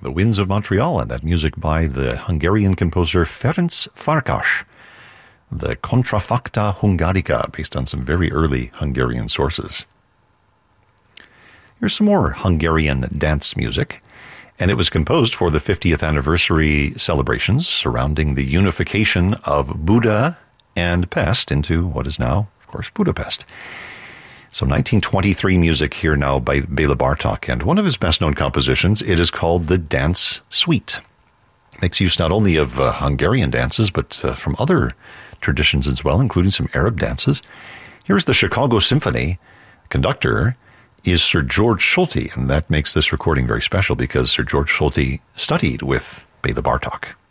The Winds of Montreal, and that music by the Hungarian composer Ferenc Farkas. The Contrafacta Hungarica, based on some very early Hungarian sources. Here's some more Hungarian dance music, and it was composed for the 50th anniversary celebrations surrounding the unification of Buda and Pest into what is now, of course, Budapest. So 1923 music here now by Bela Bartok, and one of his best-known compositions, it is called the Dance Suite. It makes use not only of Hungarian dances, but from other traditions as well, including some Arab dances. Here's the Chicago Symphony. Conductor is Sir George Solti, and that makes this recording very special because Sir George Solti studied with Bela Bartok.